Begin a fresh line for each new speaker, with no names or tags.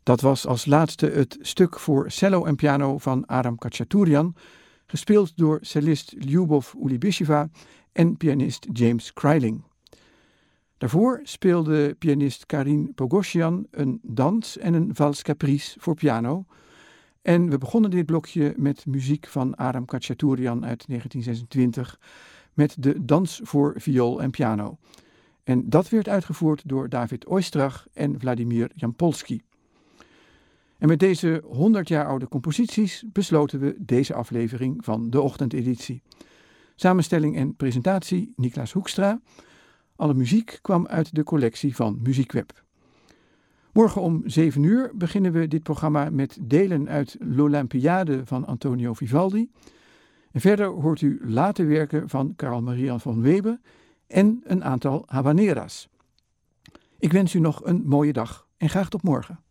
Dat was als laatste het stuk voor cello en piano van Aram Khachaturian, gespeeld door cellist Lyubov Ulybisheva en pianist James Kreiling. Daarvoor speelde pianist Karin Pogosyan een dans en een vals caprice voor piano. En we begonnen dit blokje met muziek van Aram Khachaturian uit 1926 met de dans voor viool en piano. En dat werd uitgevoerd door David Oistrach en Vladimir Jampolsky. En met deze 100 jaar oude composities besloten we deze aflevering van de ochtendeditie. Samenstelling en presentatie Niklas Hoekstra. Alle muziek kwam uit de collectie van Muziekweb. Morgen om 7 uur beginnen we dit programma met delen uit L'Olympiade van Antonio Vivaldi. En verder hoort u late werken van Carl Maria von Weber en een aantal habaneras. Ik wens u nog een mooie dag en graag tot morgen.